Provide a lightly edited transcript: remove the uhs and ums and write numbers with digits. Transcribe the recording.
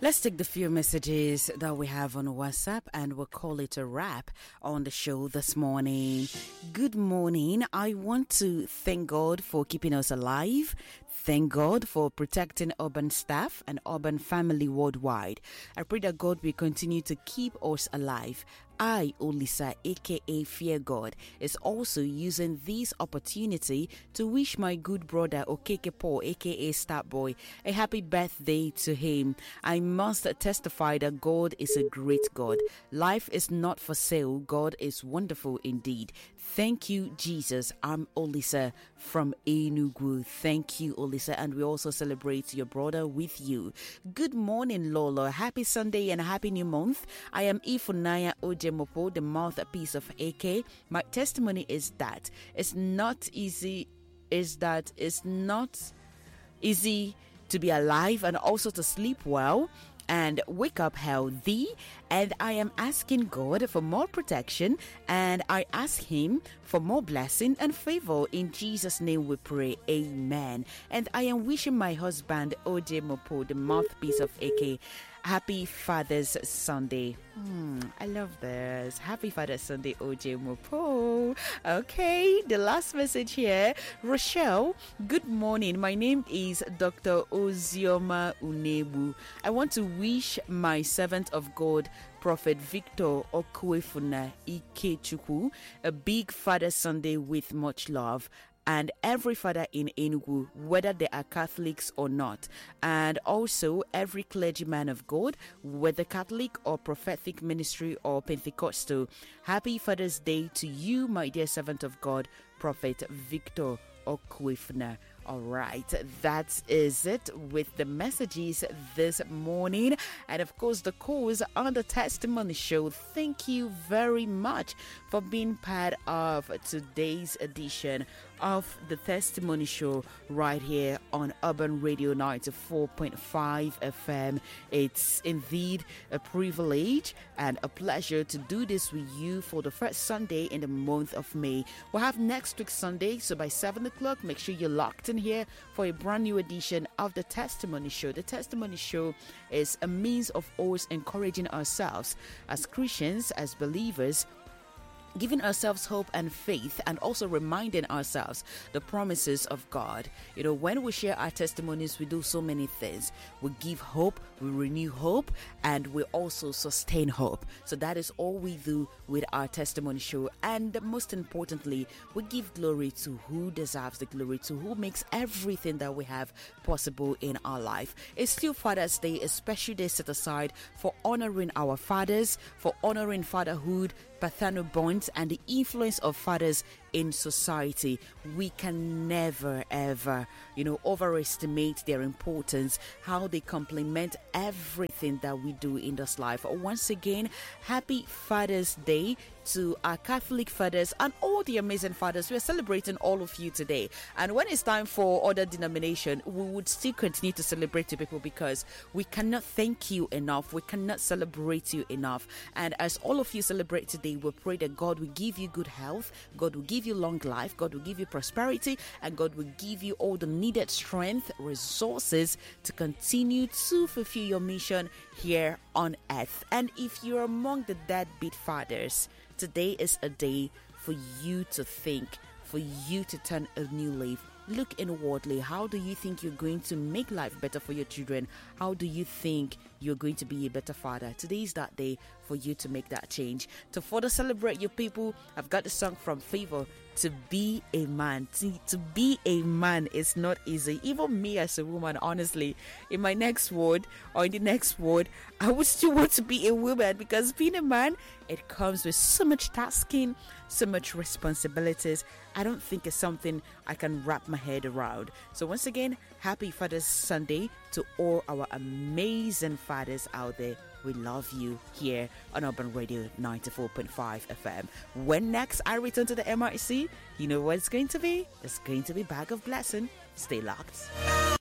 Let's take the few messages that we have on WhatsApp and we'll call it a wrap on the show this morning. Good morning. I want to thank God for keeping us alive. Thank God for protecting urban staff and urban family worldwide. I pray that God will continue to keep us alive. I, Olisa, aka Fear God, is also using this opportunity to wish my good brother Okeke Paul, aka Starboy, a happy birthday to him. I must testify that God is a great God. Life is not for sale. God is wonderful indeed. Thank you, Jesus. I'm Olisa from Enugu. Thank you, Olisa, and we also celebrate your brother with you. Good morning, Lola. Happy Sunday and a happy new month. I am Ifunaya Ojemopo, the mouthpiece of AK. My testimony is that it's not easy to be alive and also to sleep well and wake up healthy, and I am asking God for more protection, and I ask him for more blessing and favor. In Jesus' name we pray, amen. And I am wishing my husband OJ Mopo, the mouthpiece of AK, happy Father's Sunday. I love this. Happy Father's Sunday, OJ Mopo. Okay, the last message here. Rochelle, good morning. My name is Dr. Ozioma Unebu. I want to wish my servant of God, Prophet Victor Okuefuna Ikechukwu, a big Father's Sunday with much love, and every father in Enugu, whether they are Catholics or not, and also every clergyman of God, whether Catholic or prophetic ministry or Pentecostal. Happy Father's Day to you, my dear servant of God, Prophet Victor Okuefuna. All right, that is it with the messages this morning. And of course, the calls on the Testimony Show. Thank you very much for being part of today's edition of the Testimony Show right here on Urban Radio 94.5 FM. It's indeed a privilege and a pleasure to do this with you for the first Sunday in the month of May. We'll have next week Sunday, so by 7 o'clock, make sure you're locked in here for a brand new edition of the Testimony Show. The Testimony Show is a means of always encouraging ourselves as Christians, as believers, giving ourselves hope and faith, and also reminding ourselves the promises of God. You know, when we share our testimonies, we do so many things. We give hope, we renew hope, and we also sustain hope. So that is all we do with our Testimony Show. And most importantly, we give glory to who deserves the glory, to who makes everything that we have possible in our life. It's still Father's Day, a special day set aside for honoring our fathers, for honoring fatherhood, paternal bonds, and the influence of fathers in society. We can never ever, overestimate their importance, how they complement everything that we do in this life. Once again, happy Father's Day to our Catholic fathers and all the amazing fathers. We are celebrating all of you today. And when it's time for other denomination, we would still continue to celebrate you people, because we cannot thank you enough. We cannot celebrate you enough. And as all of you celebrate today, we pray that God will give you good health, God will give you long life, God will give you prosperity, and God will give you all the needed strength, resources to continue to fulfill your mission here on earth. And if you're among the deadbeat fathers, today is a day for you to think, for you to turn a new leaf. Look inwardly. How do you think you're going to make life better for your children? How do you think you're going to be a better father? Today is that day for you to make that change. To further celebrate your people, I've got the song from Favor, To Be a Man. To be a man is not easy. Even me as a woman, honestly, in my next word or in the next word, I would still want to be a woman, because being a man, it comes with so much tasking, so much responsibilities. I don't think it's something I can wrap my head around. So once again, happy Father's Sunday to all our amazing fathers out there. We love you here on Urban Radio 94.5 FM. When next I return to the MRC, you know what it's going to be? It's going to be Bag of Blessing. Stay locked.